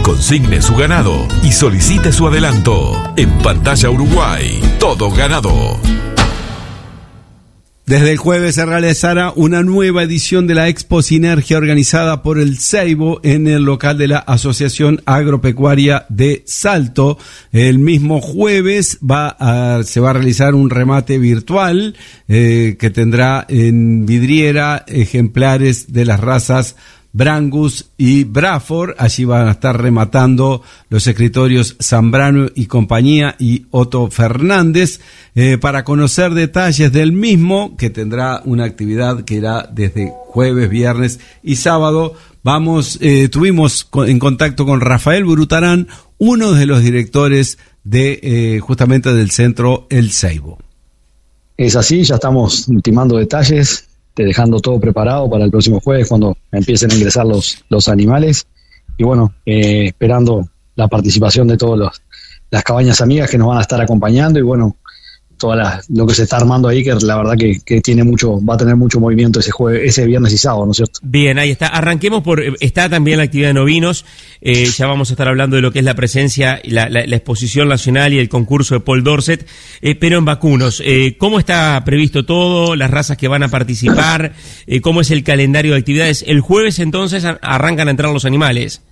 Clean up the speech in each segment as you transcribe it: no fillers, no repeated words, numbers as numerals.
Consigne su ganado y solicite su adelanto. En Pantalla Uruguay, todo ganado. Desde el jueves se realizará una nueva edición de la Expo Sinergia organizada por el Ceibo en el local de la Asociación Agropecuaria de Salto. El mismo jueves se va a realizar un remate virtual que tendrá en vidriera ejemplares de las razas Brangus y Braford. Allí van a estar rematando los escritorios Zambrano y compañía y Otto Fernández, para conocer detalles del mismo, que tendrá una actividad que irá desde jueves, viernes y sábado. Estuvimos en contacto con Rafael Brutarán, uno de los directores de justamente del centro El Ceibo. Es así, ya estamos ultimando detalles, dejando todo preparado para el próximo jueves cuando empiecen a ingresar los animales, y bueno, esperando la participación de todas las cabañas amigas que nos van a estar acompañando, y bueno, lo que se está armando ahí, que la verdad que va a tener mucho movimiento ese viernes y sábado, ¿no es cierto? Bien, ahí está. Arranquemos está también la actividad de novinos. Ya vamos a estar hablando de lo que es la presencia, la exposición nacional y el concurso de Paul Dorset, pero en vacunos. ¿Cómo está previsto todo? ¿Las razas que van a participar? ¿Cómo es el calendario de actividades? El jueves entonces arrancan a entrar los animales.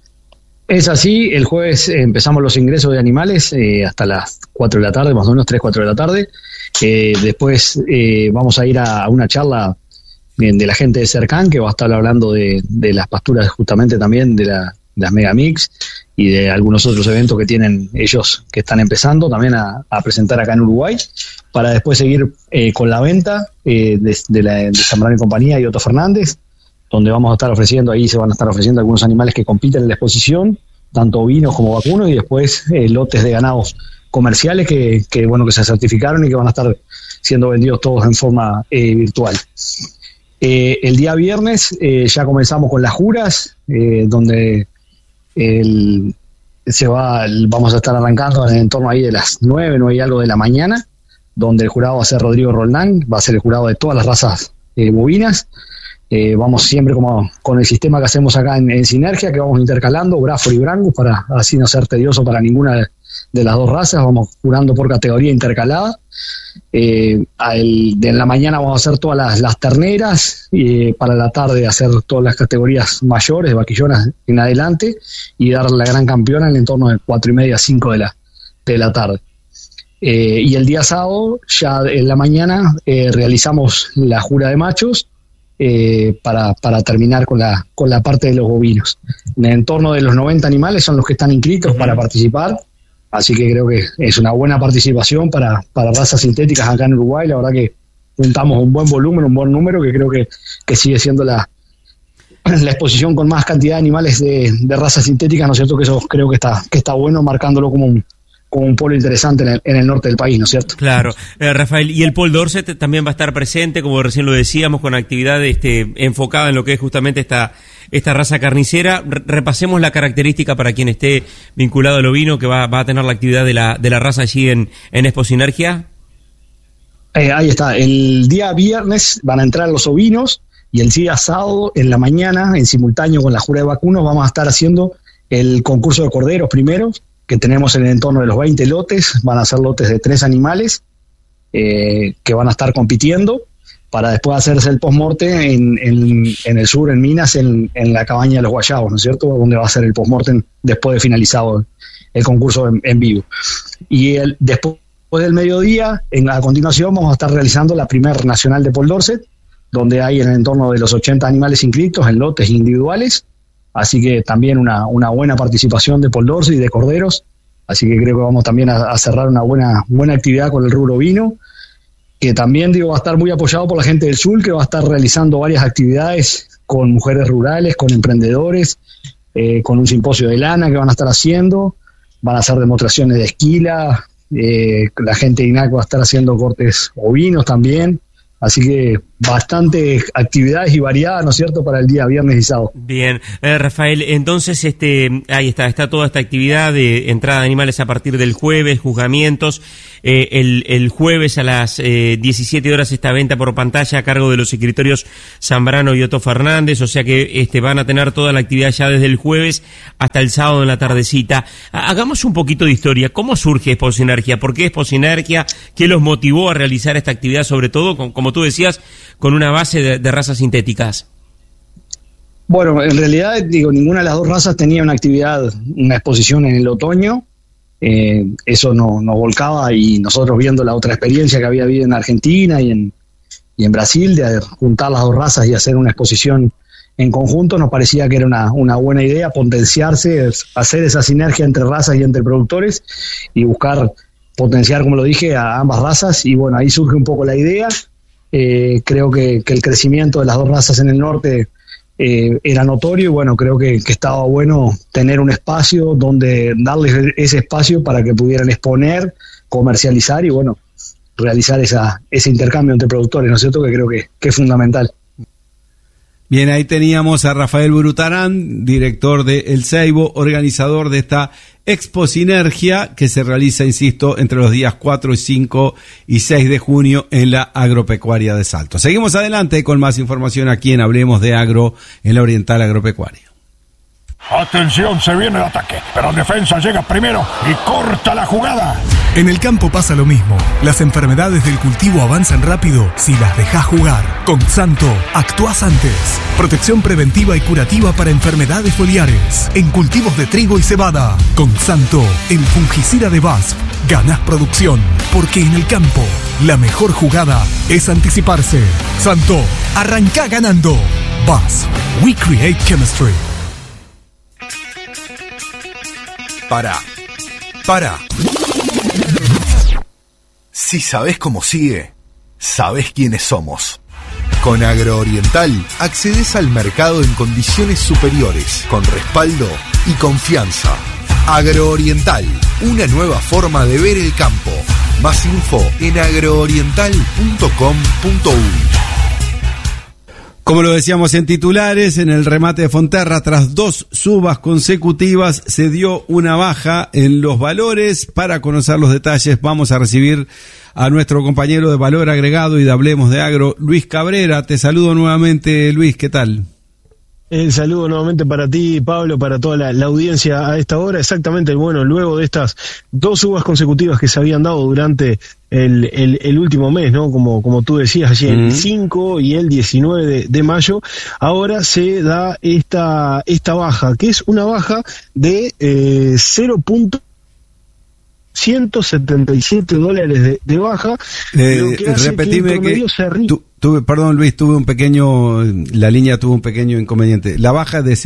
Es así, el jueves empezamos los ingresos de animales hasta las 4 de la tarde, más o menos 3, 4 de la tarde. Después vamos a ir a una charla de la gente de Cercan, que va a estar hablando de las pasturas justamente también, de las Megamix y de algunos otros eventos que tienen ellos, que están empezando también a presentar acá en Uruguay, para después seguir con la venta de Zambrano y compañía y Otto Fernández, donde vamos a estar ofreciendo, ahí se van a estar ofreciendo algunos animales que compiten en la exposición, tanto ovinos como vacunos, y después lotes de ganados comerciales que se certificaron y que van a estar siendo vendidos todos en forma virtual. El día viernes ya comenzamos con las juras, donde vamos a estar arrancando en torno ahí de las 9 y algo de la mañana, donde el jurado va a ser Rodrigo Roldán, va a ser el jurado de todas las razas bovinas. Vamos siempre como con el sistema que hacemos acá en Sinergia, que vamos intercalando Braford y Brangus para así no ser tedioso para ninguna de las dos razas. Vamos jurando por categoría intercalada. En la mañana vamos a hacer todas las terneras, para la tarde hacer todas las categorías mayores, vaquillonas en adelante, y dar la gran campeona en el entorno de 4:30 a 5 de la tarde. Y el día sábado, ya en la mañana, realizamos la jura de machos, para terminar con la parte de los bovinos. En el entorno de los 90 animales son los que están inscritos para participar, así que creo que es una buena participación para razas sintéticas acá en Uruguay. La verdad que juntamos un buen volumen, un buen número, que creo que sigue siendo la exposición con más cantidad de animales de razas sintéticas, ¿no es cierto? Que eso creo que está bueno, marcándolo como un polo interesante en el norte del país, ¿no es cierto? Claro. Rafael, y el Paul Dorset también va a estar presente, como recién lo decíamos, con actividad enfocada en lo que es justamente esta raza carnicera. Repasemos la característica para quien esté vinculado al ovino, que va a tener la actividad de la raza allí en Expo Sinergia. Ahí está. El día viernes van a entrar los ovinos, y el día sábado en la mañana, en simultáneo con la jura de vacunos, vamos a estar haciendo el concurso de corderos primero, que tenemos en el entorno de los 20 lotes. Van a ser lotes de 3 animales que van a estar compitiendo, para después hacerse el post-mortem en el sur, en Minas, en la cabaña de los Guayabos, ¿no es cierto?, donde va a ser el post-mortem después de finalizado el concurso en vivo. Y después del mediodía, a continuación, vamos a estar realizando la primer nacional de Paul Dorset, donde hay en el entorno de los 80 animales inscritos en lotes individuales. Así que también una buena participación de Paul Dorset y de corderos. Así que creo que vamos también a cerrar una buena actividad con el rubro vino, que también va a estar muy apoyado por la gente del sur, que va a estar realizando varias actividades con mujeres rurales, con emprendedores, con un simposio de lana que van a estar haciendo. Van a hacer demostraciones de esquila, la gente de INAC va a estar haciendo cortes ovinos también. Así que bastantes actividades y variadas, ¿no es cierto?, para el día viernes y sábado. Bien, Rafael, entonces ahí está toda esta actividad de entrada de animales a partir del jueves, juzgamientos, el jueves a las 17 horas esta venta por pantalla a cargo de los escritorios Zambrano y Otto Fernández, o sea que van a tener toda la actividad ya desde el jueves hasta el sábado en la tardecita. Hagamos un poquito de historia. ¿Cómo surge Exposinergia? ¿Por qué Exposinergia? ¿Qué los motivó a realizar esta actividad, sobre todo, como tú decías, con una base de razas sintéticas? Bueno, en realidad, ninguna de las dos razas tenía una exposición en el otoño. Eso nos volcaba, y nosotros viendo la otra experiencia que había habido en Argentina y en Brasil, de juntar las dos razas y hacer una exposición en conjunto, nos parecía que era una buena idea potenciarse, hacer esa sinergia entre razas y entre productores y buscar potenciar, como lo dije, a ambas razas. Y bueno, ahí surge un poco la idea. Creo que el crecimiento de las dos razas en el norte era notorio, y bueno, creo que estaba bueno tener un espacio donde darles ese espacio para que pudieran exponer, comercializar y bueno, realizar ese intercambio entre productores, ¿no es cierto?, que creo que es fundamental. Bien, ahí teníamos a Rafael Burutarán, director de El Ceibo, organizador de esta Exposinergia que se realiza, insisto, entre los días 4, 5 y 6 de junio en la Agropecuaria de Salto. Seguimos adelante con más información aquí en Hablemos de Agro en la Oriental Agropecuaria. Atención, se viene el ataque, pero defensa llega primero y corta la jugada. En el campo pasa lo mismo. Las enfermedades del cultivo avanzan rápido si las dejás jugar. Con Xanto, actuás antes. Protección preventiva y curativa para enfermedades foliares en cultivos de trigo y cebada. Con Xanto, el fungicida de BASF, ganás producción, porque en el campo la mejor jugada es anticiparse. Xanto, arrancá ganando. BASF, we create chemistry. Para. Si sabés cómo sigue, sabés quiénes somos. Con Agrooriental accedes al mercado en condiciones superiores, con respaldo y confianza. Agrooriental, una nueva forma de ver el campo. Más info en agrooriental.com.uy. Como lo decíamos en titulares, en el remate de Fonterra, tras 2 subas consecutivas, se dio una baja en los valores. Para conocer los detalles, vamos a recibir a nuestro compañero de Valor Agregado y de Hablemos de Agro, Luis Cabrera. Te saludo nuevamente, Luis, ¿qué tal? El saludo nuevamente para ti, Pablo, para toda la audiencia a esta hora. Exactamente, bueno, luego de estas 2 subas consecutivas que se habían dado durante el último mes, ¿no? Como tú decías, allí el 5 y el 19 de mayo, ahora se da esta baja, que es una baja de $0.177 de baja. Repetime que perdón, Luis, la línea tuvo un pequeño inconveniente. La baja de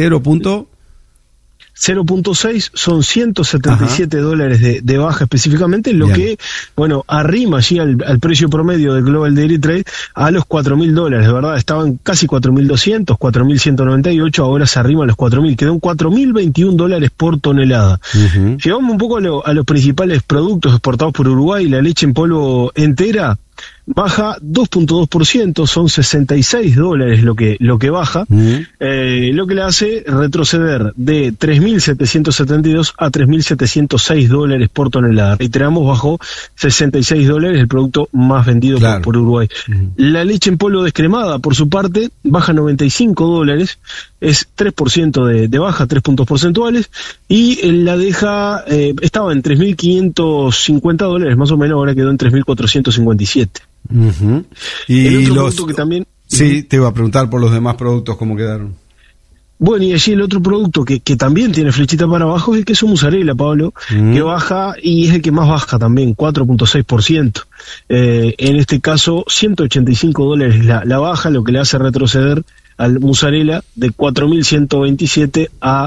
0.6 son $177 de baja específicamente, lo que, bueno, arrima allí al precio promedio del Global Dairy Trade a los $4.000, de verdad, estaban casi 4.200, 4.198, ahora se arrima a los 4.000, quedó $4.021 por tonelada. Llegamos un poco a los principales productos exportados por Uruguay. La leche en polvo entera baja 2.2%, son $66 lo que baja, lo que le hace retroceder de 3.772 a $3.706 por tonelada. Reiteramos, bajó $66, el producto más vendido por Uruguay. La leche en polvo descremada, por su parte, baja $95, es 3% de baja, 3 puntos porcentuales, y la deja, estaba en $3.550 más o menos, ahora quedó en $3.457. Y el otro producto que también... Sí, te iba a preguntar por los demás productos, ¿cómo quedaron? Bueno, y allí el otro producto que también tiene flechita para abajo es el queso mozzarella, Pablo, que baja, y es el que más baja también, 4.6%. En este caso, $185 la baja, lo que le hace retroceder al mozzarella de 4.127 a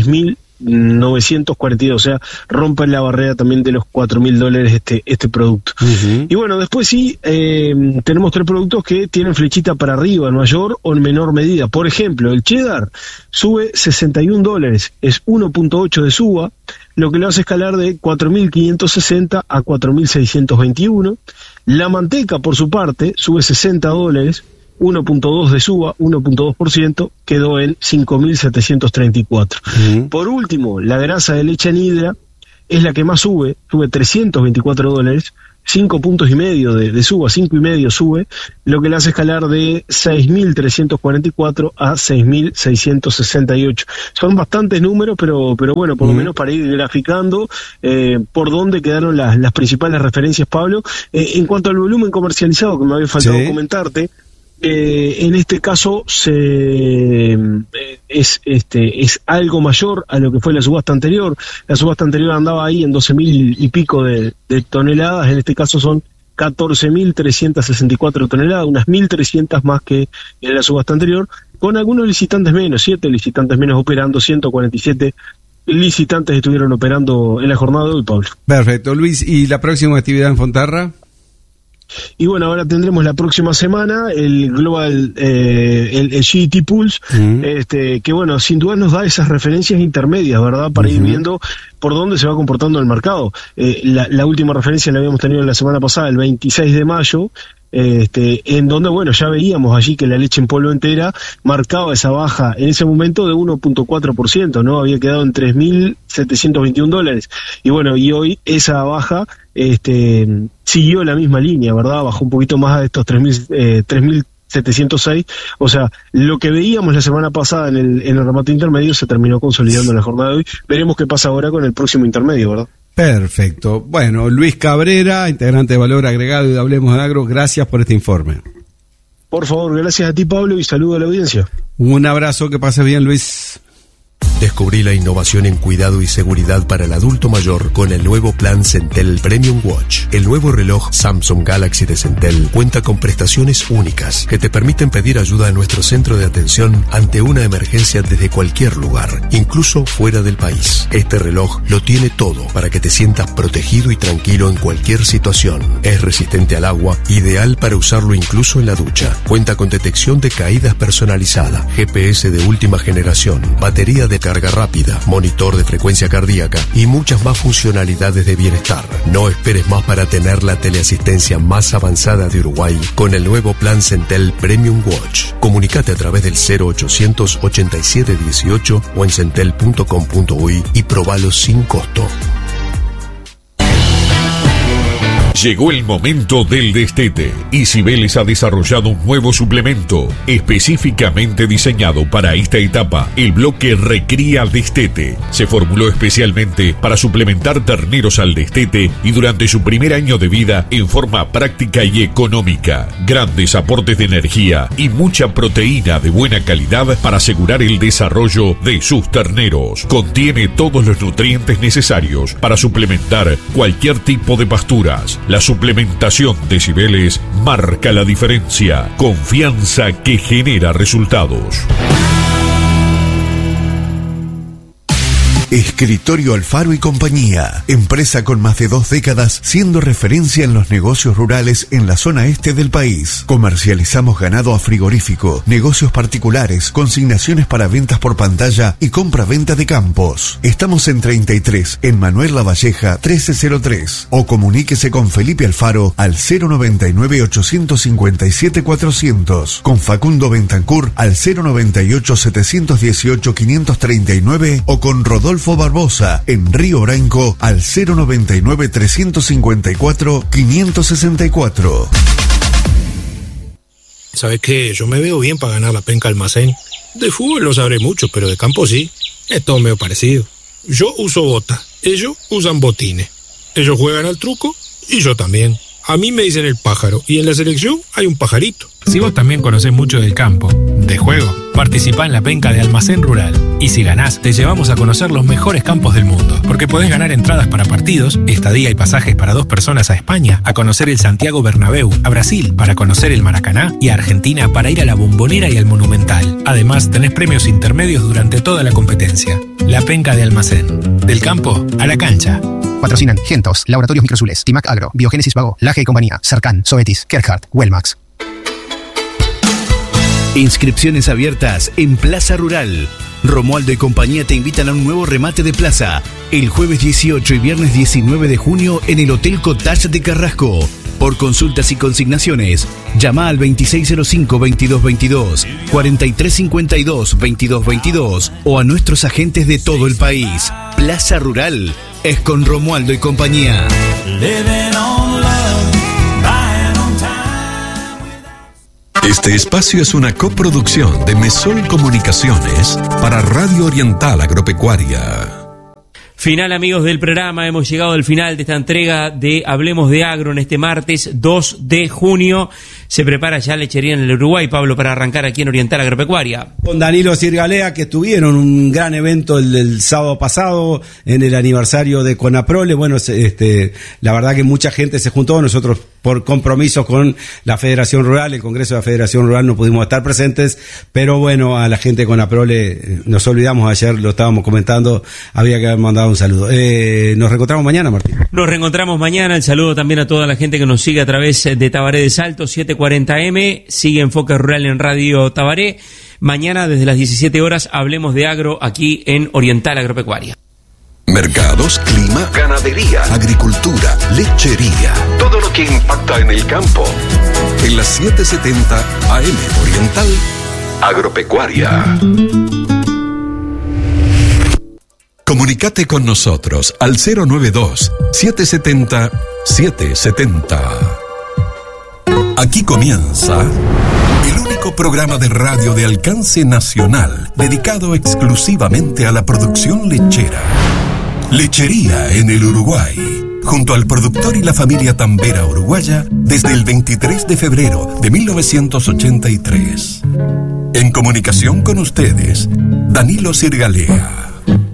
3.942, o sea, rompe la barrera también de los $4.000 este producto. Y bueno, después sí, tenemos 3 productos que tienen flechita para arriba, en mayor o en menor medida. Por ejemplo, el cheddar sube $61, es 1.8 de suba, lo que lo hace escalar de 4.560 a 4.621. La manteca, por su parte, sube $60, 1.2 de suba, 1.2%, quedó en 5.734. Por último, la grasa de leche anhidra es la que más sube $324, 5 puntos y medio de suba, 5,5 sube, lo que le hace escalar de 6.344 a 6.668. Son bastantes números, pero bueno, por lo menos para ir graficando por dónde quedaron las principales referencias, Pablo. En cuanto al volumen comercializado, que me había faltado comentarte, en este caso es algo mayor a lo que fue la subasta anterior. La subasta anterior andaba ahí en 12.000 y pico de toneladas, en este caso son 14.364 toneladas, unas 1.300 más que en la subasta anterior, con algunos licitantes menos, 7 licitantes menos operando, 147 licitantes estuvieron operando en la jornada de hoy, Pablo. Perfecto, Luis, ¿y la próxima actividad en Fonterra? Y bueno, ahora tendremos la próxima semana el Global, el GDT Pulse, que bueno, sin duda nos da esas referencias intermedias, ¿verdad? Para ir viendo por dónde se va comportando el mercado. La última referencia la habíamos tenido la semana pasada, el 26 de mayo, en donde, bueno, ya veíamos allí que la leche en polvo entera marcaba esa baja en ese momento de 1.4%, ¿no? Había quedado en $3.721. Y bueno, y hoy esa baja siguió la misma línea, ¿verdad? Bajó un poquito más a estos 3.706, o sea, lo que veíamos la semana pasada en el remate intermedio se terminó consolidando en la jornada de hoy. Veremos qué pasa ahora con el próximo intermedio, ¿verdad? Perfecto. Bueno, Luis Cabrera, integrante de Valor Agregado y de Hablemos de Agro, gracias por este informe. Por favor, gracias a ti, Pablo, y saludo a la audiencia. Un abrazo, que pase bien, Luis. Descubrí la innovación en cuidado y seguridad para el adulto mayor con el nuevo plan Centel Premium Watch. El nuevo reloj Samsung Galaxy de Centel cuenta con prestaciones únicas que te permiten pedir ayuda a nuestro centro de atención ante una emergencia desde cualquier lugar, incluso fuera del país. Este reloj lo tiene todo para que te sientas protegido y tranquilo en cualquier situación. Es resistente al agua, ideal para usarlo incluso en la ducha. Cuenta con detección de caídas personalizada, GPS de última generación, batería de carga rápida, monitor de frecuencia cardíaca y muchas más funcionalidades de bienestar. No esperes más para tener la teleasistencia más avanzada de Uruguay con el nuevo plan Centel Premium Watch. Comunicate a través del 0800 87 18 o en centel.com.uy y probalo sin costo. Llegó el momento del destete y Cibeles ha desarrollado un nuevo suplemento específicamente diseñado para esta etapa, el bloque Recría Destete. Se formuló especialmente para suplementar terneros al destete y durante su primer año de vida en forma práctica y económica. Grandes aportes de energía y mucha proteína de buena calidad para asegurar el desarrollo de sus terneros. Contiene todos los nutrientes necesarios para suplementar cualquier tipo de pasturas. La suplementación de Cibeles marca la diferencia. Confianza que genera resultados. Escritorio Alfaro y Compañía, empresa con más de 2 décadas siendo referencia en los negocios rurales en la zona este del país. Comercializamos ganado a frigorífico, negocios particulares, consignaciones para ventas por pantalla y compra-venta de campos. Estamos en 33, en Manuel Lavalleja 1303, o comuníquese con Felipe Alfaro al 098-857-400, con Facundo Bentancur al 098-718-539 o con Rodolfo Barbosa en Río Branco al 099-354-564. ¿Sabes qué? Yo me veo bien para ganar la penca almacén. De fútbol no sabré mucho, pero de campo sí. Es todo medio parecido. Yo uso bota, ellos usan botines. Ellos juegan al truco y yo también. A mí me dicen el pájaro y en la selección hay un pajarito. Si vos también conocés mucho del campo, de juego, participá en la penca de Almacén Rural. Y si ganás, te llevamos a conocer los mejores campos del mundo. Porque podés ganar entradas para partidos, estadía y pasajes para 2 personas a España, a conocer el Santiago Bernabéu, a Brasil para conocer el Maracaná y a Argentina para ir a la Bombonera y al Monumental. Además, tenés premios intermedios durante toda la competencia. La penca de Almacén. Del campo a la cancha. Patrocinan Gentos, Laboratorios Microsules, Timac Agro, Biogénesis Vago, Laje y Compañía, Sarcan, Zoetis, Kerhard, Wellmax. Inscripciones abiertas en Plaza Rural. Romualdo y compañía te invitan a un nuevo remate de plaza el jueves 18 y viernes 19 de junio en el Hotel Cottage de Carrasco. Por consultas y consignaciones, llama al 2605-2222, 4352-2222 o a nuestros agentes de todo el país. Plaza Rural es con Romualdo y compañía. Este espacio es una coproducción de Mesol Comunicaciones para Radio Oriental Agropecuaria. Final, amigos del programa, hemos llegado al final de esta entrega de Hablemos de Agro en este martes 2 de junio. Se prepara ya lechería en el Uruguay, Pablo, para arrancar aquí en Oriental Agropecuaria. Con Danilo Sirgalea, que tuvieron un gran evento el sábado pasado en el aniversario de Conaprole. Bueno, la verdad que mucha gente se juntó. Nosotros, por compromisos con la Federación Rural, el Congreso de la Federación Rural, no pudimos estar presentes, pero bueno, a la gente de Conaprole nos olvidamos, ayer lo estábamos comentando, había que haber mandado un saludo. Nos reencontramos mañana, Martín. Nos reencontramos mañana. El saludo también a toda la gente que nos sigue a través de Tabaré de Salto, 740M. Sigue Enfoque Rural en Radio Tabaré. Mañana, desde las 17 horas, hablemos de agro aquí en Oriental Agropecuaria. Mercados, clima, ganadería, agricultura, lechería. Todo lo que impacta en el campo. En las 770 AM Oriental Agropecuaria. Comunicate con nosotros al 092-770-770. Aquí comienza el único programa de radio de alcance nacional dedicado exclusivamente a la producción lechera. Lechería en el Uruguay, junto al productor y la familia tambera uruguaya desde el 23 de febrero de 1983. En comunicación con ustedes, Danilo Sirgalea.